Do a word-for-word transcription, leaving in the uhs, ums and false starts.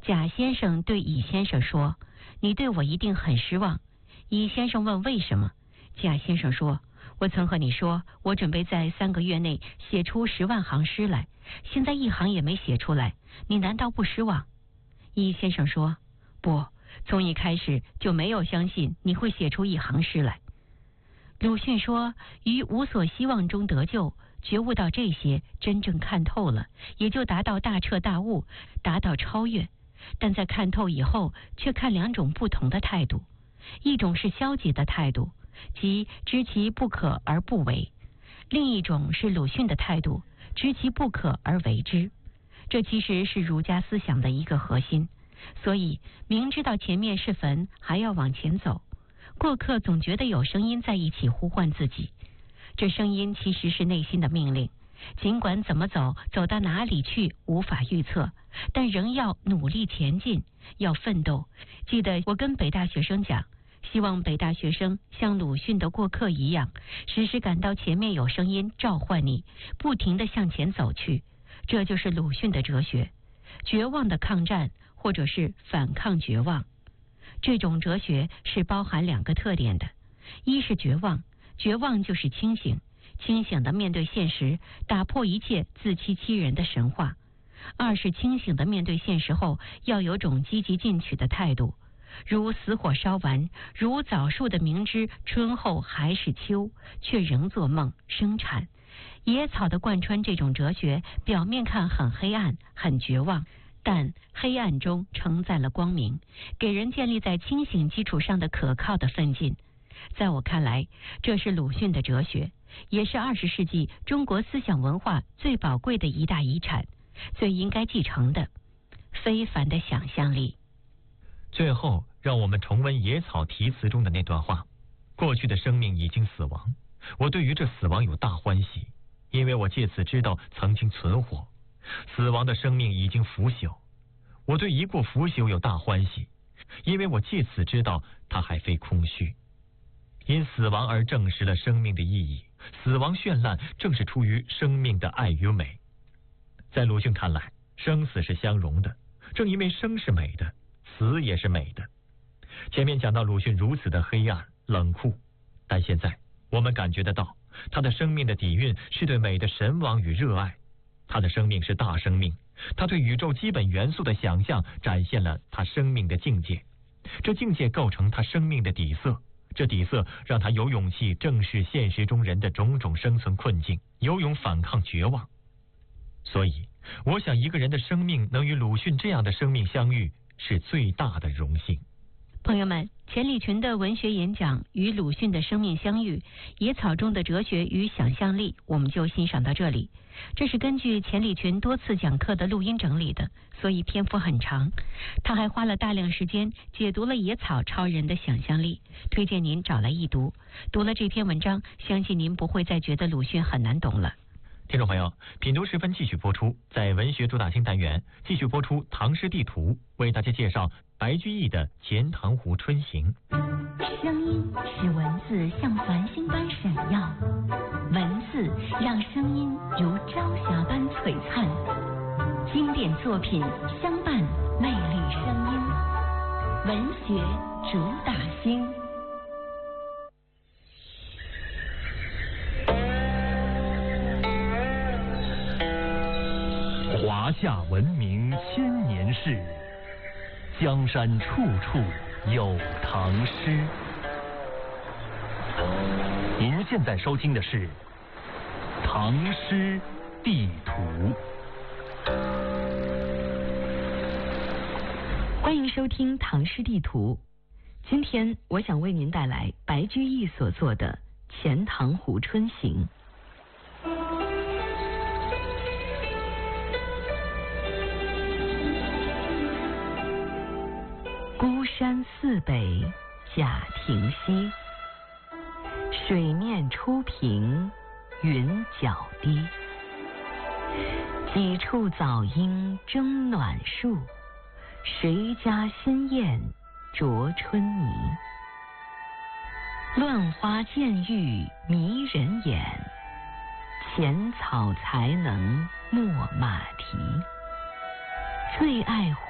贾先生对乙先生说：“你对我一定很失望。”乙先生问为什么？贾先生说：“我曾和你说，我准备在三个月内写出十万行诗来，现在一行也没写出来，你难道不失望？”乙先生说：“不，从一开始就没有相信你会写出一行诗来。”鲁迅说：“于无所希望中得救，觉悟到这些，真正看透了，也就达到大彻大悟，达到超越。但在看透以后，却看两种不同的态度，一种是消极的态度，即知其不可而不为；另一种是鲁迅的态度，知其不可而为之。这其实是儒家思想的一个核心。所以明知道前面是坟，还要往前走。过客总觉得有声音在一起呼唤自己，这声音其实是内心的命令，尽管怎么走，走到哪里去无法预测，但仍要努力前进，要奋斗。记得我跟北大学生讲，希望北大学生像鲁迅的过客一样，时时感到前面有声音召唤你，不停地向前走去。这就是鲁迅的哲学，绝望的抗战，或者是反抗绝望。这种哲学是包含两个特点的，一是绝望，绝望就是清醒，清醒的面对现实，打破一切自欺欺人的神话；二是清醒的面对现实后，要有种积极进取的态度，如死火烧完，如枣树的明知春后还是秋，却仍做梦生产。野草的贯穿这种哲学，表面看很黑暗，很绝望，但黑暗中承载了光明，给人建立在清醒基础上的可靠的奋进。在我看来，这是鲁迅的哲学，也是二十世纪中国思想文化最宝贵的一大遗产，最应该继承的非凡的想象力。 最后，让我们重温野草题词中的那段话：过去的生命已经死亡，我对于这死亡有大欢喜，因为我借此知道曾经存活。死亡的生命已经腐朽，我对一过腐朽有大欢喜，因为我借此知道它还非空虚。因死亡而证实了生命的意义，死亡绚烂正是出于生命的爱与美。在鲁迅看来，生死是相容的，正因为生是美的，死也是美的。前面讲到鲁迅如此的黑暗冷酷，但现在我们感觉得到他的生命的底蕴是对美的神往与热爱。他的生命是大生命，他对宇宙基本元素的想象展现了他生命的境界，这境界构成他生命的底色，这底色让他有勇气正视现实中人的种种生存困境，有勇反抗绝望。所以我想一个人的生命能与鲁迅这样的生命相遇，是最大的荣幸。 朋友们，钱理群的文学演讲与鲁迅的生命相遇，野草中的哲学与想象力，我们就欣赏到这里。这是根据钱理群多次讲课的录音整理的，所以篇幅很长。他还花了大量时间解读了野草超人的想象力，推荐您找来一读。读了这篇文章，相信您不会再觉得鲁迅很难懂了。 听众朋友，品读时分继续播出，在文学主打新单元继续播出唐诗地图，为大家介绍白居易的《钱塘湖春行》。 声音使文字像繁星般闪耀，文字让声音如朝霞般璀璨，经典作品相伴魅力声音，文学主打星。 华夏文明千年事，江山处处有唐诗。您现在收听的是《唐诗地图》。 欢迎收听《唐诗地图》。今天我想为您带来白居易所作的《钱塘湖春行》。孤山寺北贾亭西，水面初平云脚低。几处早莺争暖树，谁家新燕啄春泥。乱花渐欲迷人眼，浅草才能没马蹄。最爱